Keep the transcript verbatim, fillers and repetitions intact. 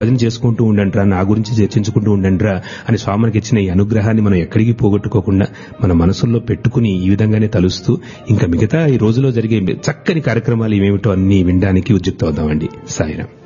భజన చేసుకుంటూ ఉండండిరా, నా గురించి చర్చించుకుంటూ ఉండండిరా అని స్వామికి ఇచ్చిన ఈ అనుగ్రహాన్ని మనం ఎక్కడికి పోగొట్టుకోకుండా మన మనసుల్లో పెట్టుకుని ఈ విధంగానే తలుస్తూ ఇంకా మిగతా ఈ రోజులో జరిగే చక్కని కార్యక్రమాలు ఏమేమిటో అన్ని వినడానికి ఉద్యుక్తం అవుదామండి. సాయిరాం.